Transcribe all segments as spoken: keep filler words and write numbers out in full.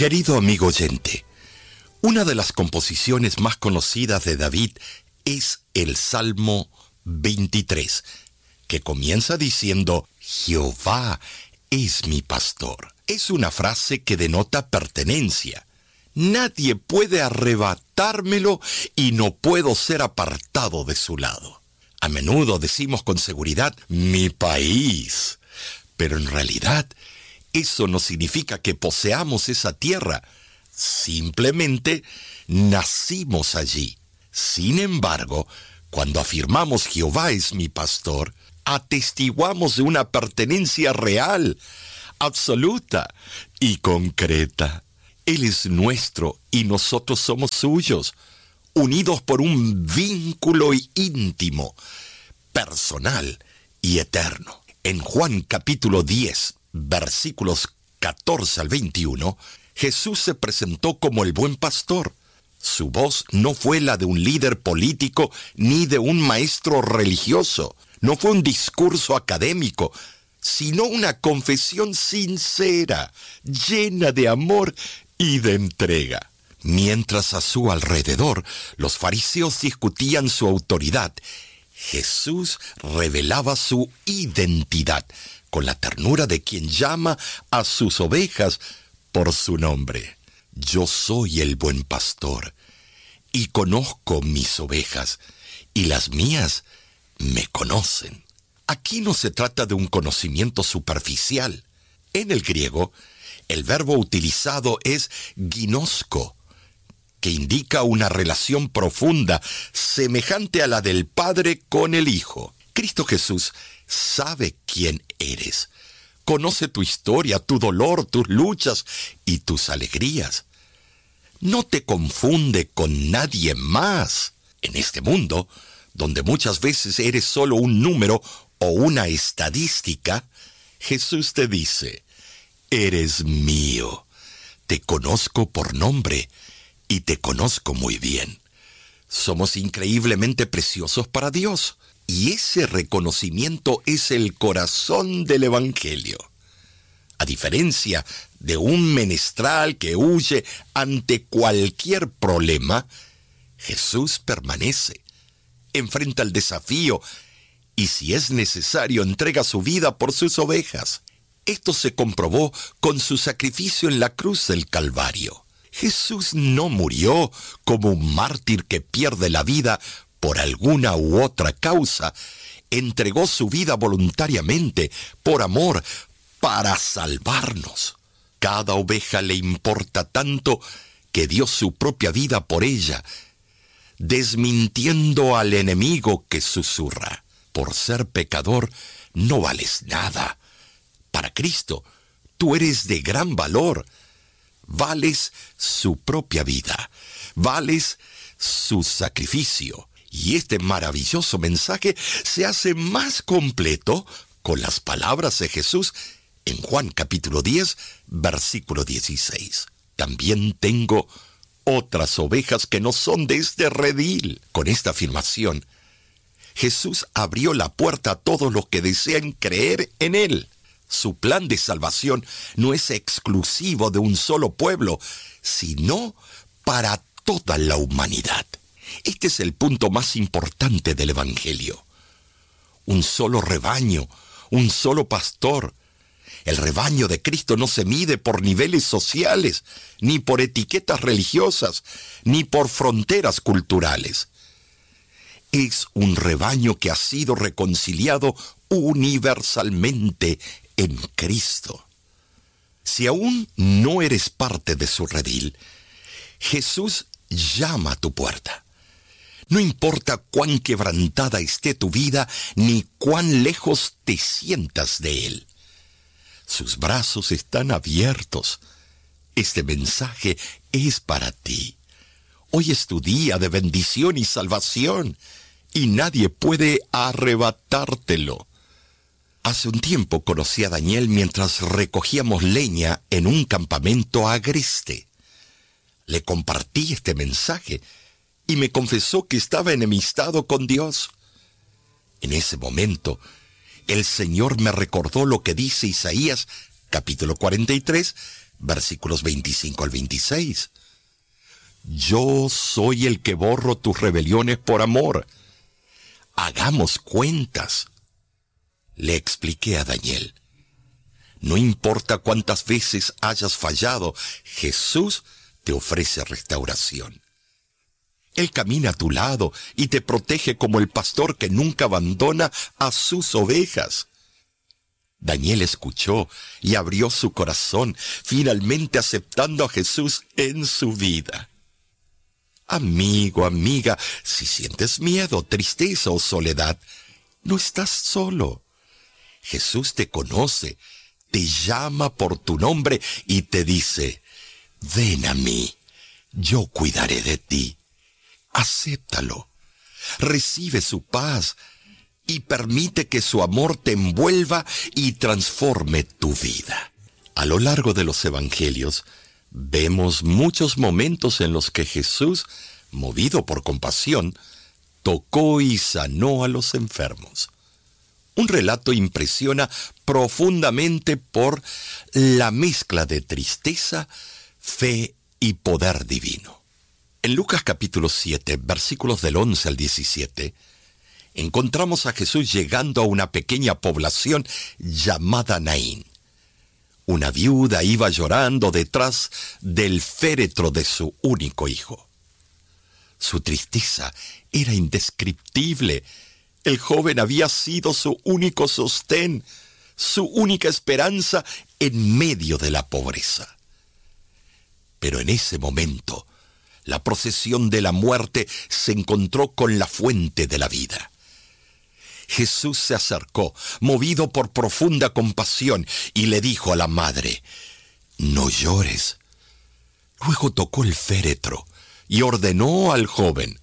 Querido amigo oyente, una de las composiciones más conocidas de David es el Salmo veintitrés, que comienza diciendo: Jehová es mi pastor. Es una frase que denota pertenencia. Nadie puede arrebatármelo y no puedo ser apartado de su lado. A menudo decimos con seguridad, mi país, pero en realidad eso no significa que poseamos esa tierra. Simplemente nacimos allí. Sin embargo, cuando afirmamos Jehová es mi pastor, atestiguamos de una pertenencia real, absoluta y concreta. Él es nuestro y nosotros somos suyos, unidos por un vínculo íntimo, personal y eterno. En Juan capítulo diez, versículos catorce al veintiuno, Jesús se presentó como el buen pastor. Su voz no fue la de un líder político ni de un maestro religioso. No fue un discurso académico, sino una confesión sincera, llena de amor y de entrega. Mientras a su alrededor los fariseos discutían su autoridad, Jesús revelaba su identidad con la ternura de quien llama a sus ovejas por su nombre. Yo soy el buen pastor, y conozco mis ovejas, y las mías me conocen. Aquí no se trata de un conocimiento superficial. En el griego, el verbo utilizado es ginosko, que indica una relación profunda, semejante a la del Padre con el Hijo. Cristo Jesús sabe quién eres. Conoce tu historia, tu dolor, tus luchas y tus alegrías. No te confunde con nadie más. En este mundo, donde muchas veces eres solo un número o una estadística, Jesús te dice: eres mío, te conozco por nombre y te conozco muy bien. Somos increíblemente preciosos para Dios, y ese reconocimiento es el corazón del Evangelio. A diferencia de un menestral que huye ante cualquier problema, Jesús permanece, enfrenta el desafío y, si es necesario, entrega su vida por sus ovejas. Esto se comprobó con su sacrificio en la cruz del Calvario. Jesús no murió como un mártir que pierde la vida por alguna u otra causa. Entregó su vida voluntariamente, por amor, para salvarnos. Cada oveja le importa tanto que dio su propia vida por ella, desmintiendo al enemigo que susurra: por ser pecador no vales nada. Para Cristo, tú eres de gran valor. Vales su propia vida, vales su sacrificio. Y este maravilloso mensaje se hace más completo con las palabras de Jesús en Juan capítulo diez, versículo dieciséis. También tengo otras ovejas que no son de este redil. Con esta afirmación, Jesús abrió la puerta a todos los que desean creer en Él. Su plan de salvación no es exclusivo de un solo pueblo, sino para toda la humanidad. Este es el punto más importante del Evangelio. Un solo rebaño, un solo pastor. El rebaño de Cristo no se mide por niveles sociales, ni por etiquetas religiosas, ni por fronteras culturales. Es un rebaño que ha sido reconciliado universalmente en Cristo. Si aún no eres parte de su redil, Jesús llama a tu puerta. No importa cuán quebrantada esté tu vida, ni cuán lejos te sientas de Él. Sus brazos están abiertos. Este mensaje es para ti. Hoy es tu día de bendición y salvación, y nadie puede arrebatártelo. Hace un tiempo conocí a Daniel mientras recogíamos leña en un campamento agreste. Le compartí este mensaje y me confesó que estaba enemistado con Dios. En ese momento, el Señor me recordó lo que dice Isaías capítulo cuarenta y tres, versículos veinticinco al veintiséis. Yo soy el que borro tus rebeliones por amor. Hagamos cuentas. Le expliqué a Daniel. No importa cuántas veces hayas fallado, Jesús te ofrece restauración. Él camina a tu lado y te protege como el pastor que nunca abandona a sus ovejas. Daniel escuchó y abrió su corazón, finalmente aceptando a Jesús en su vida. Amigo, amiga, si sientes miedo, tristeza o soledad, no estás solo. Jesús te conoce, te llama por tu nombre y te dice, ven a mí, yo cuidaré de ti. Acéptalo, recibe su paz y permite que su amor te envuelva y transforme tu vida. A lo largo de los evangelios, vemos muchos momentos en los que Jesús, movido por compasión, tocó y sanó a los enfermos. Un relato impresiona profundamente por la mezcla de tristeza, fe y poder divino. En Lucas capítulo siete, versículos del once al diecisiete, encontramos a Jesús llegando a una pequeña población llamada Naín. Una viuda iba llorando detrás del féretro de su único hijo. Su tristeza era indescriptible. El joven había sido su único sostén, su única esperanza en medio de la pobreza. Pero en ese momento, la procesión de la muerte se encontró con la fuente de la vida. Jesús se acercó, movido por profunda compasión, y le dijo a la madre, «No llores». Luego tocó el féretro y ordenó al joven,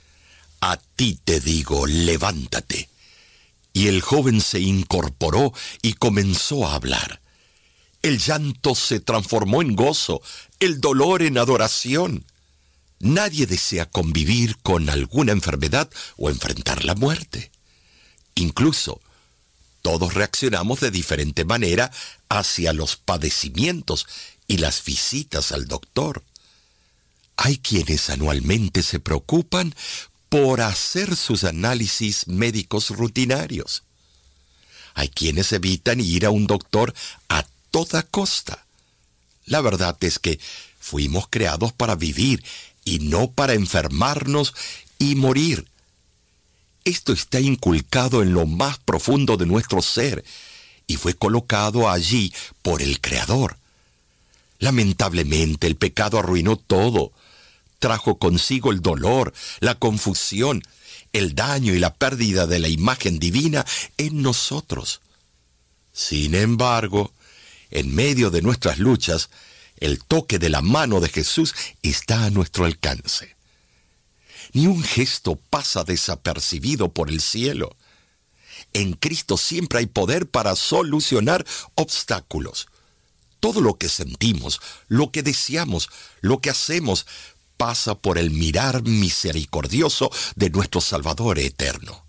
«A ti te digo, levántate». Y el joven se incorporó y comenzó a hablar. El llanto se transformó en gozo, el dolor en adoración. Nadie desea convivir con alguna enfermedad o enfrentar la muerte. Incluso, todos reaccionamos de diferente manera hacia los padecimientos y las visitas al doctor. Hay quienes anualmente se preocupan por hacer sus análisis médicos rutinarios. Hay quienes evitan ir a un doctor a toda costa. La verdad es que fuimos creados para vivir y no para enfermarnos y morir. Esto está inculcado en lo más profundo de nuestro ser y fue colocado allí por el Creador. Lamentablemente, el pecado arruinó todo. Trajo consigo el dolor, la confusión, el daño y la pérdida de la imagen divina en nosotros. Sin embargo, en medio de nuestras luchas, el toque de la mano de Jesús está a nuestro alcance. Ni un gesto pasa desapercibido por el cielo. En Cristo siempre hay poder para solucionar obstáculos. Todo lo que sentimos, lo que deseamos, lo que hacemos, pasa por el mirar misericordioso de nuestro Salvador eterno.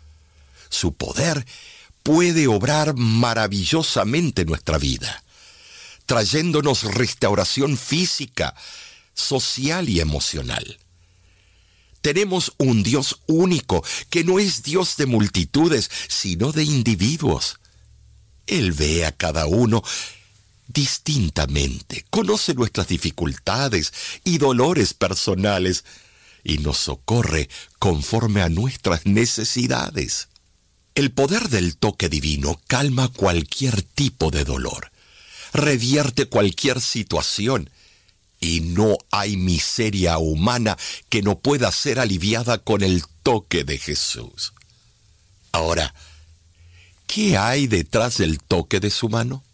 Su poder puede obrar maravillosamente en nuestra vida, trayéndonos restauración física, social y emocional. Tenemos un Dios único, que no es Dios de multitudes, sino de individuos. Él ve a cada uno distintamente, conoce nuestras dificultades y dolores personales, y nos socorre conforme a nuestras necesidades. El poder del toque divino calma cualquier tipo de dolor, revierte cualquier situación, y no hay miseria humana que no pueda ser aliviada con el toque de Jesús. Ahora, ¿qué hay detrás del toque de su mano?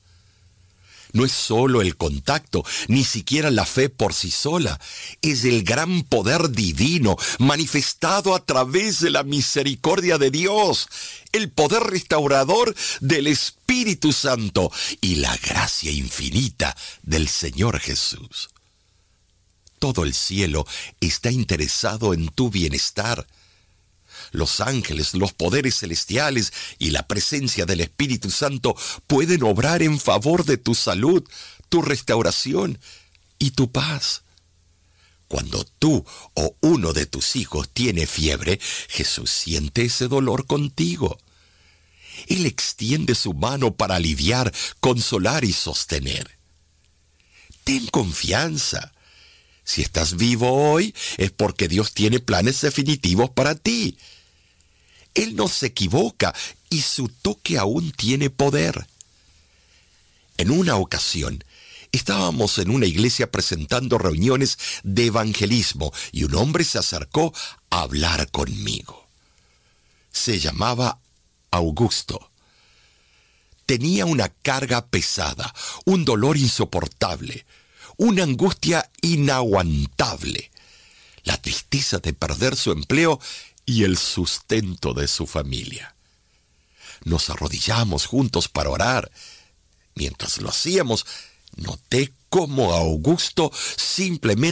No es solo el contacto, ni siquiera la fe por sí sola. Es el gran poder divino manifestado a través de la misericordia de Dios, el poder restaurador del Espíritu Santo y la gracia infinita del Señor Jesús. Todo el cielo está interesado en tu bienestar. los ángeles, los poderes celestiales y la presencia del Espíritu Santo pueden obrar en favor de tu salud, tu restauración y tu paz. Cuando tú o uno de tus hijos tiene fiebre, Jesús siente ese dolor contigo. Él extiende su mano para aliviar, consolar y sostener. Ten confianza. Si estás vivo hoy, es porque Dios tiene planes definitivos para ti. Él no se equivoca y su toque aún tiene poder. En una ocasión, estábamos en una iglesia presentando reuniones de evangelismo y un hombre se acercó a hablar conmigo. Se llamaba Augusto. Tenía una carga pesada, un dolor insoportable, una angustia inaguantable, la tristeza de perder su empleo y el sustento de su familia. Nos arrodillamos juntos para orar. Mientras lo hacíamos, noté cómo Augusto simplemente